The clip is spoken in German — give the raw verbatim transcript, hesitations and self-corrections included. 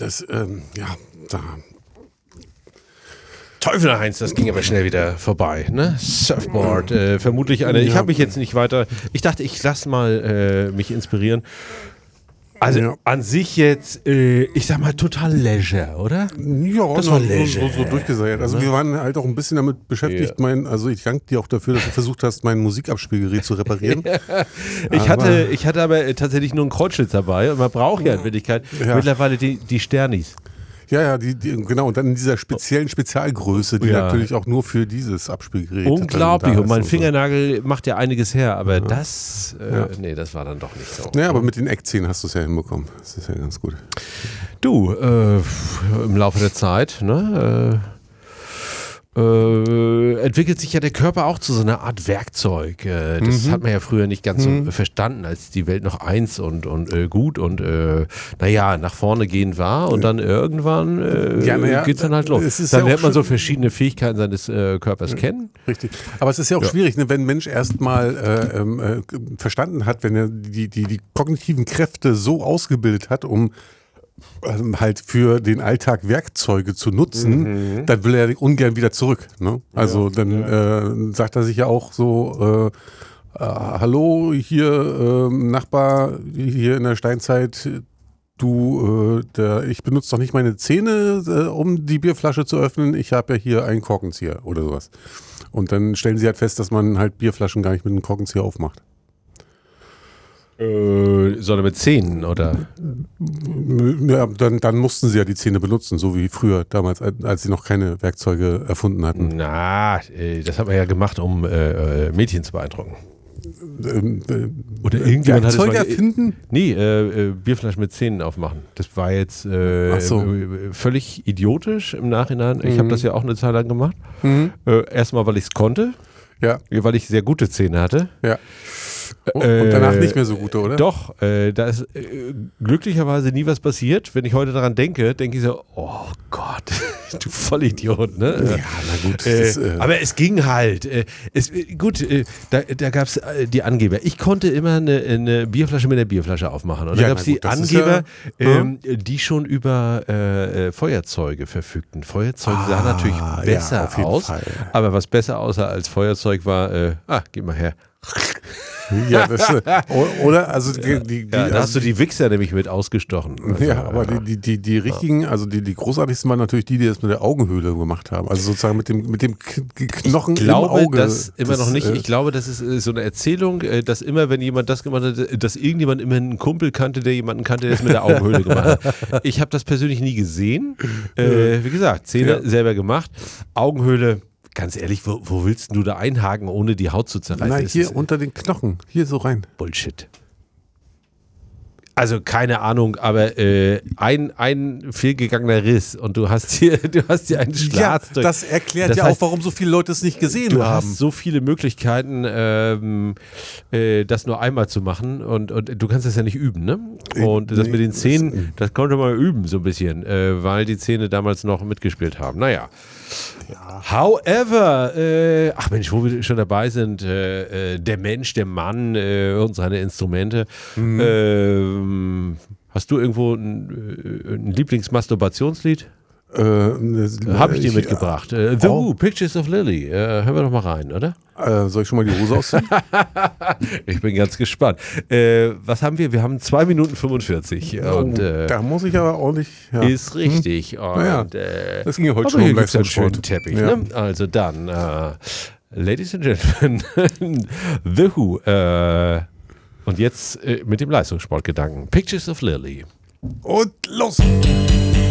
Das, ähm, ja, da. Teufel Heinz, das ging aber schnell wieder vorbei, ne? Surfboard, äh, vermutlich eine. Ich Ja. habe mich jetzt nicht weiter. Ich dachte, ich lass mal äh, mich inspirieren. Also Ja. an sich jetzt, äh, ich sag mal, total Leisure, oder? Ja, Das so, war so, Leisure. so, so durchgeseiert. Also wir waren halt auch ein bisschen damit beschäftigt, Ja. mein, also ich danke dir auch dafür, dass du versucht hast, mein Musikabspielgerät zu reparieren. Ich Aber- hatte, ich hatte aber äh, tatsächlich nur einen Kreuzschlitz dabei und man braucht ja in Wirklichkeit Ja. mittlerweile die, die Sternis. Ja, ja, die, die, genau. Und dann in dieser speziellen Spezialgröße, die Ja. natürlich auch nur für dieses Abspielgerät Unglaublich. dann da Und mein ist so. Fingernagel macht ja einiges her, aber das, äh, Ja. nee, das war dann doch nicht so. Naja, aber mit den Eckzähnen hast du es ja hinbekommen. Das ist ja ganz gut. Du, äh, im Laufe der Zeit, ne, äh, äh, entwickelt sich ja der Körper auch zu so einer Art Werkzeug. Äh, das Mhm. hat man ja früher nicht ganz Mhm. so verstanden, als die Welt noch eins und, und äh, gut und äh, naja, nach vorne gehen war und dann irgendwann äh, Ja, naja, geht's dann halt los. es ist Dann ja auch lernt man so schön- verschiedene Fähigkeiten seines äh, Körpers kennen. Richtig. Aber es ist ja auch Ja. schwierig, ne, wenn ein Mensch erstmal äh, ähm, äh, verstanden hat, wenn er die, die, die kognitiven Kräfte so ausgebildet hat, um ähm, halt für den Alltag Werkzeuge zu nutzen, Mhm. dann will er ungern wieder zurück. Ne? Also dann Äh, sagt er sich ja auch so, äh, äh, hallo, hier äh, Nachbar, hier in der Steinzeit, du, äh, der, ich benutze doch nicht meine Zähne, äh, um die Bierflasche zu öffnen, ich habe ja hier einen Korkenzieher oder sowas. Und dann stellen sie halt fest, dass man halt Bierflaschen gar nicht mit einem Korkenzieher aufmacht. Äh, sondern mit Zähnen, oder? Ja, dann, dann mussten sie ja die Zähne benutzen, so wie früher damals, als sie noch keine Werkzeuge erfunden hatten. Na, äh, das hat man ja gemacht, um äh, äh, Mädchen zu beeindrucken. Ähm, äh, Oder irgendjemand hat es Werkzeuge mal- erfinden? Nee, äh, äh, Bierflaschen mit Zähnen aufmachen. Das war jetzt äh, Ach so. äh, völlig idiotisch im Nachhinein. Ich habe das ja auch eine Zeit lang gemacht. Mhm. Äh, erstmal, weil ich es konnte, Ja, weil ich sehr gute Zähne hatte. ja. Und, und danach nicht mehr so gute, oder? Doch, äh, da ist äh, glücklicherweise nie was passiert. Wenn ich heute daran denke, denke ich so, oh Gott, du Vollidiot, ne? Ja, na gut. Äh, das, äh, aber es ging halt. Äh, es, äh, gut, äh, da, da gab es äh, die Angeber. Ich konnte immer eine, eine Bierflasche mit der Bierflasche aufmachen. Und Ja, da gab es na die gut, das ist Angeber, ja- ähm, die schon über äh, äh, Feuerzeuge verfügten. Feuerzeuge sahen Ah, natürlich ja, besser auf jeden aus. Fall. Aber was besser aussah als Feuerzeug war, äh, ah, gib mal her. ja, das, äh, o- oder? Also die, die, die, Ja, da hast also du die Wichser nämlich mit ausgestochen. Also, ja, aber die, die, die, die richtigen, also die, die großartigsten waren natürlich die, die das mit der Augenhöhle gemacht haben. Also sozusagen mit dem, mit dem K Knochen Ich glaube im Auge. das immer noch nicht. äh, Ich glaube, das ist äh, so eine Erzählung, äh, dass immer, wenn jemand das gemacht hat, äh, dass irgendjemand immer einen Kumpel kannte, der jemanden kannte, der das mit der Augenhöhle gemacht hat. Ich habe das persönlich nie gesehen. Äh, wie gesagt, Zähne Ja. selber gemacht. Augenhöhle, ganz ehrlich, wo, wo willst du da einhaken, ohne die Haut zu zerreißen? Nein, Das hier ist, äh, unter den Knochen. Hier so rein. Bullshit. Also keine Ahnung, aber äh, ein, ein fehlgegangener Riss und du hast hier, du hast hier einen Ja, Schlatz. durch- das erklärt Das ja heißt, auch, warum so viele Leute es nicht gesehen Du haben. hast so viele Möglichkeiten, ähm, äh, das nur einmal zu machen und, und du kannst das ja nicht üben, ne? Und das Nee, mit den das- Zähnen, das konnte man üben so ein bisschen, äh, weil die Zähne damals noch mitgespielt haben. Naja. However, äh, ach Mensch, wo wir schon dabei sind, äh, äh, der Mensch, der Mann äh, und seine Instrumente. Mhm. Ähm, hast du irgendwo ein, äh, ein Lieblingsmasturbationslied? Äh, ne, Habe ich dir ich- mitgebracht. Äh, The Oh. Who, Pictures of Lily. Äh, hören wir doch mal rein, oder? Äh, soll ich schon mal die Hose ausziehen? Ich bin ganz gespannt. Äh, was haben wir? Wir haben zwei Minuten fünfundvierzig. Und äh, da muss ich aber ordentlich. Ja. ist richtig. Und, Naja, äh, das ging ja heute aber schon hier um gibt's einen Leistungssport. schönen Teppich. Ja. Ne? Also dann, äh, Ladies and Gentlemen, The Who. Äh, und jetzt äh, mit dem Leistungssportgedanken. Pictures of Lily. Und los!